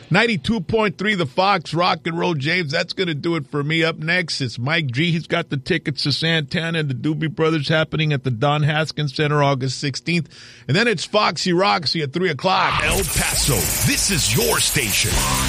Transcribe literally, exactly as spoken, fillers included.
ninety-two point three The Fox, rock and roll, James. That's going to do it for me. Up next, it's Mike G. He's got the tickets to Santana and the Doobie Brothers happening at the Don Haskins Center August sixteenth. And then it's Foxy Roxy at three o'clock. El Paso, this is your station.